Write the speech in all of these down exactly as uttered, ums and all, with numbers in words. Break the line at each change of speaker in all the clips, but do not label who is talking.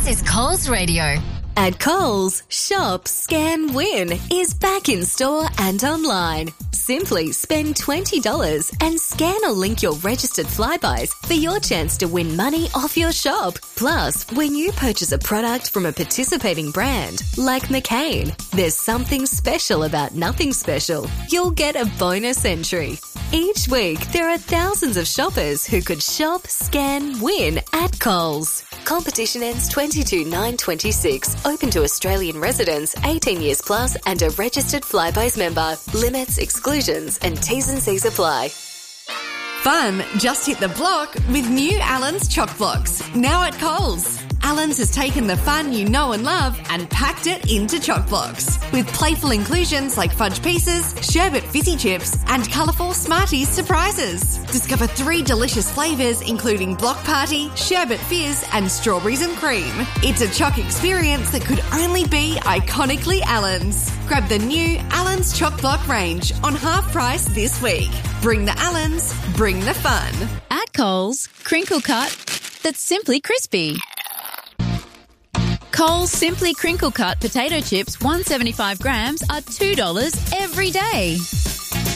This is Coles Radio.
At Coles, Shop, Scan, Win is back in store and online. Simply spend twenty dollars and scan or link your registered Flybuys for your chance to win money off your shop. Plus, when you purchase a product from a participating brand like McCain, there's something special about nothing special. You'll get a bonus entry. Each week, there are thousands of shoppers who could shop, scan, win at Coles. Competition ends twenty-two nine twenty-six. Open to Australian residents eighteen years plus and a registered Flybuys member. Limits, exclusions and T's and C's apply.
Fun just hit the block with new Allen's Choc Blocks, now at Coles. Allen's has taken the fun you know and love and packed it into Choc Blocks with playful inclusions like fudge pieces, sherbet fizzy chips and colourful Smarties surprises. Discover three delicious flavours including Block Party, Sherbet Fizz and Strawberries and Cream. It's a Choc experience that could only be iconically Allen's. Grab the new Allen's Choc Block range on half price this week. Bring the Allen's, bring the fun.
At Coles, crinkle cut that's simply crispy. Coles Simply Crinkle Cut potato chips, one hundred seventy-five grams, are two dollars every day.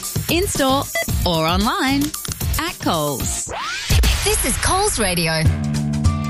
In-store or online at Coles.
This is Coles Radio.